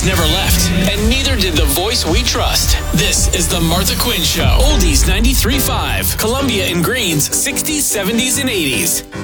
oldies never left, and neither did the voice we trust. This is The Martha Quinn Show. Oldies 93.5. Columbia and Greens, 60s, 70s, and 80s.